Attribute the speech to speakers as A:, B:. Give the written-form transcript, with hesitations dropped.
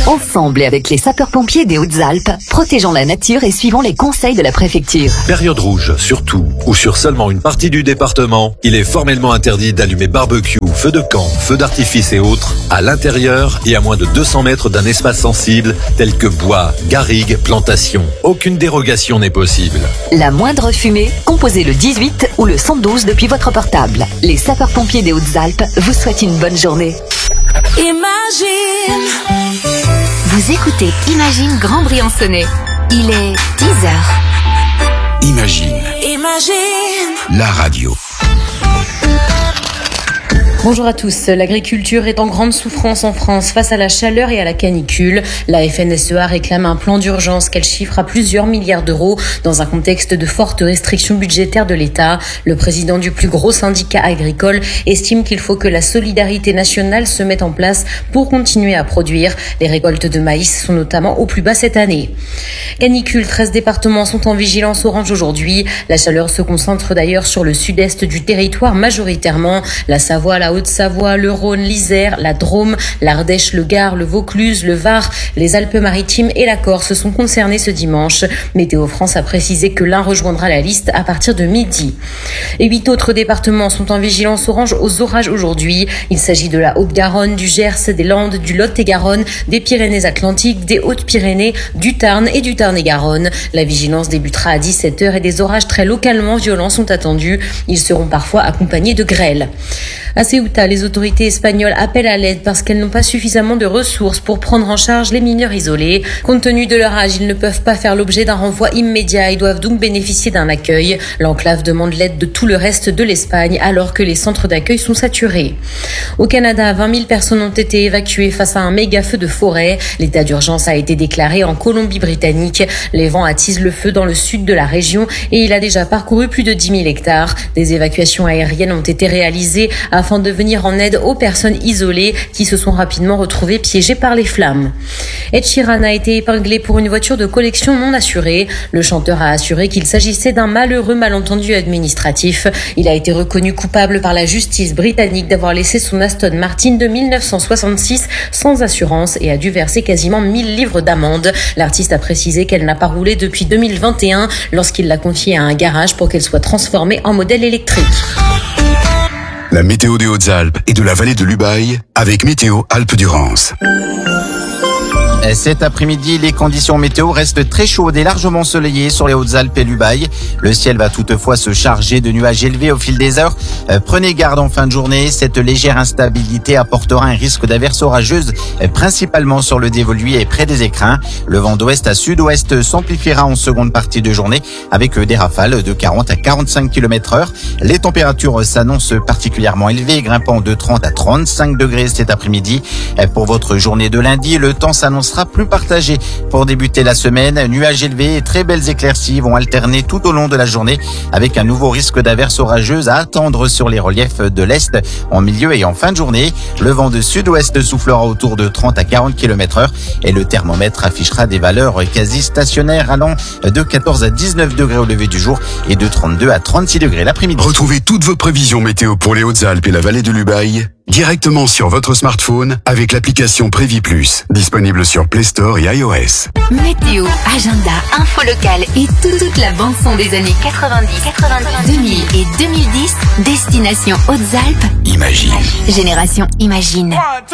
A: Ensemble et avec les sapeurs-pompiers des Hautes-Alpes, protégeons la nature et suivons les conseils de la préfecture.
B: Période rouge, sur tout ou sur seulement une partie du département, il est formellement interdit d'allumer barbecue, feux de camp, feux d'artifice et autres à l'intérieur et à moins de 200 mètres d'un espace sensible tel que bois, garrigues, plantations. Aucune dérogation n'est possible.
A: La moindre fumée, composez le 18 ou le 112 depuis votre portable. Les sapeurs-pompiers des Hautes-Alpes vous souhaitent une bonne journée.
C: Imagine.
D: Vous écoutez Imagine Grand Briançonnais. Il est 10h.
E: Imagine. La radio.
F: Bonjour à tous. L'agriculture est en grande souffrance en France face à la chaleur et à la canicule. La FNSEA réclame un plan d'urgence qu'elle chiffre à plusieurs milliards d'euros dans un contexte de fortes restrictions budgétaires de l'État. Le président du plus gros syndicat agricole estime qu'il faut que la solidarité nationale se mette en place pour continuer à produire. Les récoltes de maïs sont notamment au plus bas cette année. Canicule, 13 départements sont en vigilance orange aujourd'hui. La chaleur se concentre d'ailleurs sur le sud-est du territoire majoritairement. La Savoie, la Haute-Savoie, le Rhône, l'Isère, la Drôme, l'Ardèche, le Gard, le Vaucluse, le Var, les Alpes-Maritimes et la Corse sont concernés ce dimanche. Météo France a précisé que l'Ain rejoindra la liste à partir de midi. Et 8 autres départements sont en vigilance orange aux orages aujourd'hui. Il s'agit de la Haute-Garonne, du Gers, des Landes, du Lot-et-Garonne, des Pyrénées-Atlantiques, des Hautes-Pyrénées, du Tarn et du Tarn-et-Garonne. La vigilance débutera à 17h et des orages très localement violents sont attendus. Ils seront parfois accompagnés de grêle. À Ceuta, les autorités espagnoles appellent à l'aide parce qu'elles n'ont pas suffisamment de ressources pour prendre en charge les mineurs isolés. Compte tenu de leur âge, ils ne peuvent pas faire l'objet d'un renvoi immédiat et doivent donc bénéficier d'un accueil. L'enclave demande l'aide de tout le reste de l'Espagne alors que les centres d'accueil sont saturés. Au Canada, 20 000 personnes ont été évacuées face à un méga feu de forêt. L'état d'urgence a été déclaré en Colombie-Britannique. Les vents attisent le feu dans le sud de la région et il a déjà parcouru plus de 10 000 hectares. Des évacuations aériennes ont été réalisées afin de venir en aide aux personnes isolées qui se sont rapidement retrouvées piégées par les flammes. Ed Sheeran a été épinglé pour une voiture de collection non assurée. Le chanteur a assuré qu'il s'agissait d'un malheureux malentendu administratif. Il a été reconnu coupable par la justice britannique d'avoir laissé son Aston Martin de 1966 sans assurance et a dû verser quasiment 1000 livres d'amende. L'artiste a précisé qu'elle n'a pas roulé depuis 2021 lorsqu'il l'a confiée à un garage pour qu'elle soit transformée en modèle électrique.
E: La météo des Hautes-Alpes et de la vallée de l'Ubaye avec Météo Alpes-Durance.
G: Cet après-midi, les conditions météo restent très chaudes et largement ensoleillées sur les Hautes-Alpes et l'Ubaye. Le ciel va toutefois se charger de nuages élevés au fil des heures. Prenez garde en fin de journée. Cette légère instabilité apportera un risque d'averses orageuses, principalement sur le dévoluy et près des écrins. Le vent d'ouest à sud-ouest s'amplifiera en seconde partie de journée avec des rafales de 40 à 45 km/h. Les températures s'annoncent particulièrement élevées, grimpant de 30 à 35 degrés cet après-midi. Pour votre journée de lundi, le temps s'annoncera plus partagé pour débuter la semaine. Nuages élevés et très belles éclaircies vont alterner tout au long de la journée avec un nouveau risque d'averses orageuses à attendre sur les reliefs de l'Est en milieu et en fin de journée. Le vent de sud-ouest soufflera autour de 30 à 40 km/h et le thermomètre affichera des valeurs quasi stationnaires allant de 14 à 19 degrés au lever du jour et de 32 à 36 degrés l'après-midi.
E: Retrouvez toutes vos prévisions météo pour les Hautes-Alpes et la vallée de l'Ubaye directement sur votre smartphone avec l'application Prévis Plus, disponible sur Play Store et iOS.
D: Météo, agenda, info locale et toute la bande-son des années 90, 2000 et 2010. Destination Hautes-Alpes.
E: Imagine.
D: Génération Imagine.